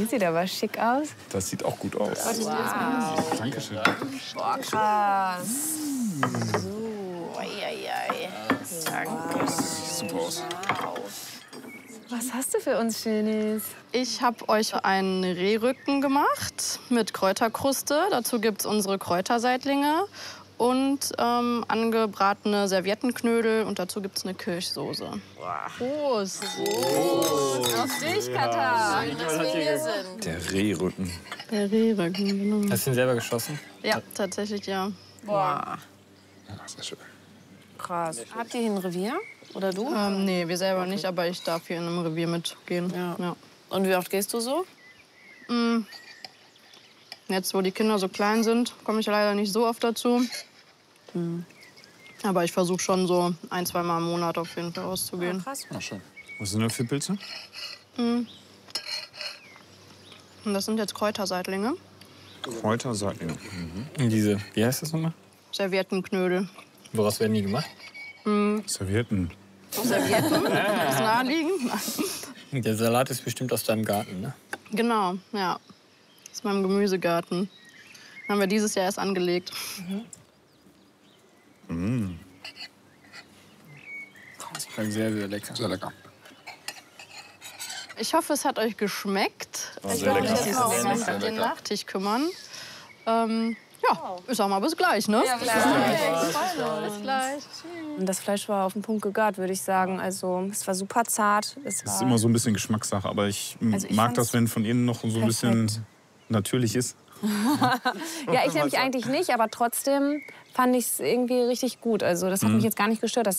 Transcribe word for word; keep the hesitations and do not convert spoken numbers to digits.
sieht aber schick aus. Das sieht auch gut aus. Wow. Dankeschön. Boah, krass. So, ei, ei, ei. Danke. Das sieht super aus. Was hast du für uns Schönes? Ich habe euch einen Rehrücken gemacht mit Kräuterkruste. Dazu gibt es unsere Kräuterseitlinge und ähm, angebratene Serviettenknödel. Und dazu gibt es eine Kirschsoße. Prost! Prost auf dich, Katar. Schön, dass wir hier sind. Der Rehrücken. Der Rehrücken, genau. Hast du ihn selber geschossen? Ja, tatsächlich, ja. Boah. Ja, sehr schön. Krass. Habt ihr hier ein Revier? Oder du? Ähm, nee, wir selber nicht, aber ich darf hier in einem Revier mitgehen. Ja. Ja. Und wie oft gehst du so? Mm. Jetzt, wo die Kinder so klein sind, komme ich leider nicht so oft dazu. Mhm. Aber ich versuche schon so ein, zwei Mal im Monat auf jeden Fall auszugehen. Ja, krass. Ja, schön. Was sind das für Pilze? Mm. Und das sind jetzt Kräuterseitlinge. Kräuterseitlinge. Und diese, wie heißt das nochmal? Serviettenknödel. Woraus werden die gemacht? Mm. Servietten. Servietten? Das ist naheliegend. Der Salat ist bestimmt aus deinem Garten, ne? Genau, ja. Aus meinem Gemüsegarten. Den haben wir dieses Jahr erst angelegt. Mhm. Mm. Das klingt sehr, sehr lecker. Sehr lecker. Ich hoffe, es hat euch geschmeckt. War Ich sehr werde mich lecker. jetzt mal Sehr, um sehr den lecker. Nachtisch kümmern. Ähm, ja, ich sag mal bis gleich, ne? Ja, bis gleich. Bis gleich. Und das Fleisch war auf den Punkt gegart, würde ich sagen. Also es war super zart. Es Das ist war immer so ein bisschen Geschmackssache, aber ich, Also ich mag fand's das, wenn von innen noch so ein bisschen natürlich ist. ja, ich nämlich eigentlich nicht, aber trotzdem fand ich es irgendwie richtig gut. Also das hat mich jetzt gar nicht gestört. Das